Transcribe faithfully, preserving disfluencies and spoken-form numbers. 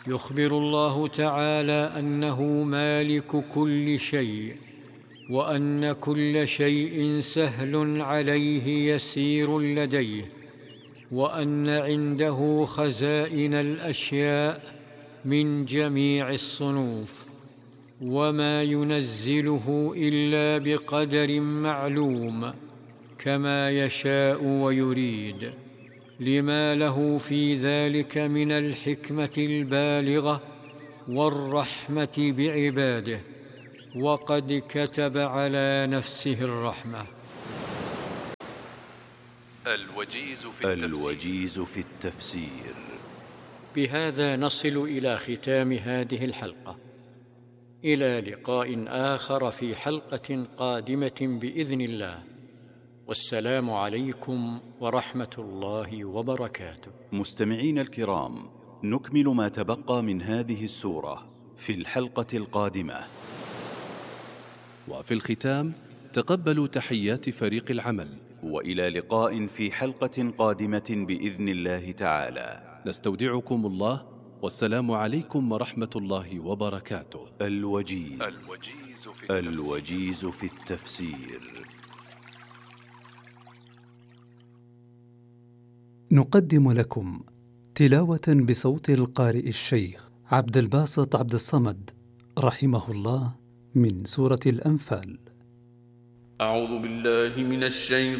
يخبر الله تعالى أنه مالك كل شيء، وأن كل شيء سهل عليه يسير لديه، وأن عنده خزائن الأشياء من جميع الصنوف، وما ينزله إلا بقدر معلوم كما يشاء ويريد، لما له في ذلك من الحكمة البالغة والرحمة بعباده، وقد كتب على نفسه الرحمة. الوجيز في التفسير, الوجيز في التفسير. بهذا نصل إلى ختام هذه الحلقة، إلى لقاء آخر في حلقة قادمة بإذن الله، والسلام عليكم ورحمة الله وبركاته. مستمعين الكرام، نكمل ما تبقى من هذه السورة في الحلقة القادمة. وفي الختام تقبلوا تحيات فريق العمل، وإلى لقاء في حلقة قادمة بإذن الله تعالى. نستودعكم الله، والسلام عليكم ورحمة الله وبركاته. الوجيز, الوجيز في التفسير. الوجيز في التفسير. نقدم لكم تلاوة بصوت القارئ الشيخ عبد الباسط عبد الصمد رحمه الله من سورة الأنفال. أعوذ بالله من الشيطان